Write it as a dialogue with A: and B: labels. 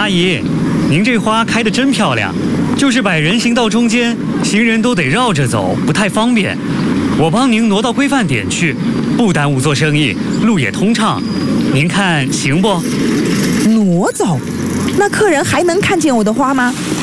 A: 阿姨，您这花开得真漂亮，就是摆人行道中间，行人都得绕着走，不太方便。我帮您挪到规范点去，不耽误做生意，路也通畅。您看行不？
B: 挪走？那客人还能看见我的花吗？